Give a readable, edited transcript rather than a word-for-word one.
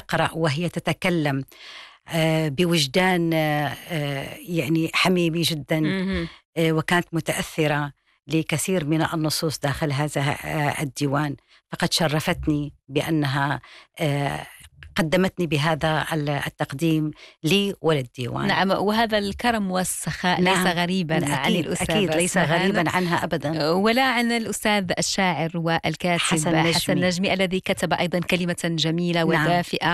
تقرأ وهي تتكلم بوجدان يعني حميمي جدا، وكانت متأثرة لكثير من النصوص داخل هذا الديوان، فقد شرفتني بأنها قدمتني بهذا التقديم لي وللديوان. نعم، وهذا الكرم والسخاء ليس غريبا عن الأستاذ أكيد ليس غريبا عنها أبدا، ولا عن الأستاذ الشاعر والكاتب حسن نجمي الذي كتب أيضا كلمة جميلة ودافئة